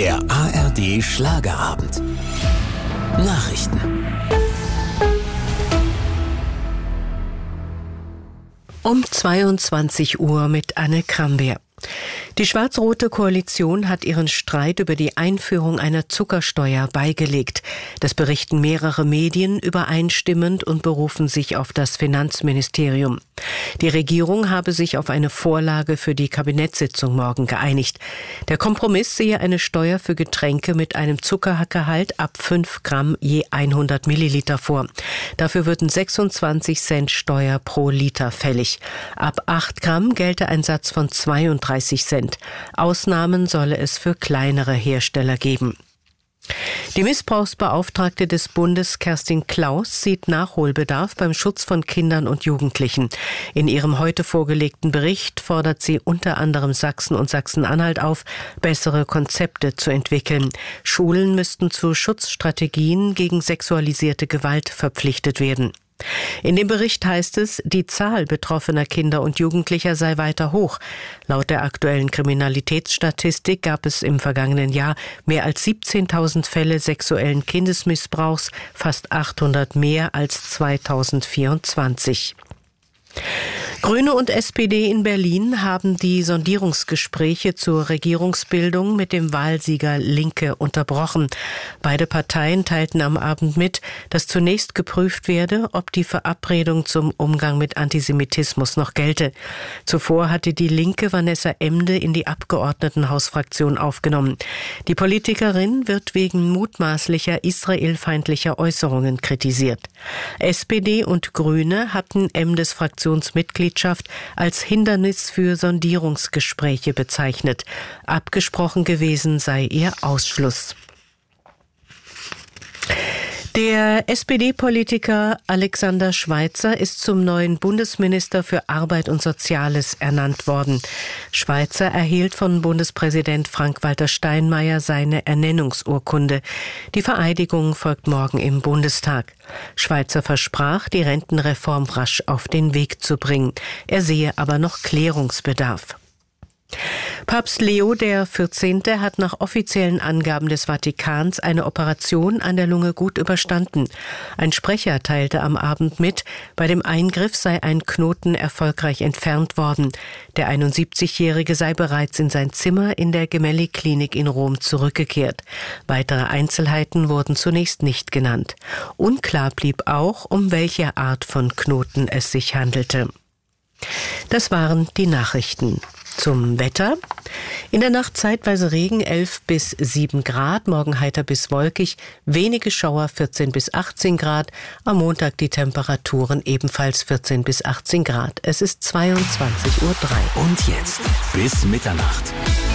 Der ARD Schlagerabend. Nachrichten. Um 22 Uhr mit Anne Krambeer. Die schwarz-rote Koalition hat ihren Streit über die Einführung einer Zuckersteuer beigelegt. Das berichten mehrere Medien übereinstimmend und berufen sich auf das Finanzministerium. Die Regierung habe sich auf eine Vorlage für die Kabinettssitzung morgen geeinigt. Der Kompromiss sehe eine Steuer für Getränke mit einem Zuckergehalt ab 5 Gramm je 100 Milliliter vor. Dafür würden 26 Cent Steuer pro Liter fällig. Ab 8 Gramm gelte ein Satz von 32 Cent. Ausnahmen solle es für kleinere Hersteller geben. Die Missbrauchsbeauftragte des Bundes Kerstin Klaus sieht Nachholbedarf beim Schutz von Kindern und Jugendlichen. In ihrem heute vorgelegten Bericht fordert sie unter anderem Sachsen und Sachsen-Anhalt auf, bessere Konzepte zu entwickeln. Schulen müssten zu Schutzstrategien gegen sexualisierte Gewalt verpflichtet werden. In dem Bericht heißt es, die Zahl betroffener Kinder und Jugendlicher sei weiter hoch. Laut der aktuellen Kriminalitätsstatistik gab es im vergangenen Jahr mehr als 17.000 Fälle sexuellen Kindesmissbrauchs, fast 800 mehr als 2024. Grüne und SPD in Berlin haben die Sondierungsgespräche zur Regierungsbildung mit dem Wahlsieger Linke unterbrochen. Beide Parteien teilten am Abend mit, dass zunächst geprüft werde, ob die Verabredung zum Umgang mit Antisemitismus noch gelte. Zuvor hatte die Linke Vanessa Emde in die Abgeordnetenhausfraktion aufgenommen. Die Politikerin wird wegen mutmaßlicher israelfeindlicher Äußerungen kritisiert. SPD und Grüne hatten Emdes Fraktionsmitgliedschaft als Hindernis für Sondierungsgespräche bezeichnet. Abgesprochen gewesen sei ihr Ausschluss. Der SPD-Politiker Alexander Schweitzer ist zum neuen Bundesminister für Arbeit und Soziales ernannt worden. Schweitzer erhielt von Bundespräsident Frank-Walter Steinmeier seine Ernennungsurkunde. Die Vereidigung folgt morgen im Bundestag. Schweitzer versprach, die Rentenreform rasch auf den Weg zu bringen. Er sehe aber noch Klärungsbedarf. Papst Leo XIV. Hat nach offiziellen Angaben des Vatikans eine Operation an der Lunge gut überstanden. Ein Sprecher teilte am Abend mit, bei dem Eingriff sei ein Knoten erfolgreich entfernt worden. Der 71-Jährige sei bereits in sein Zimmer in der Gemelli-Klinik in Rom zurückgekehrt. Weitere Einzelheiten wurden zunächst nicht genannt. Unklar blieb auch, um welche Art von Knoten es sich handelte. Das waren die Nachrichten. Zum Wetter. In der Nacht zeitweise Regen 11 bis 7 Grad, morgen heiter bis wolkig, wenige Schauer 14 bis 18 Grad, am Montag die Temperaturen ebenfalls 14 bis 18 Grad. Es ist 22:03 Uhr. Und jetzt bis Mitternacht.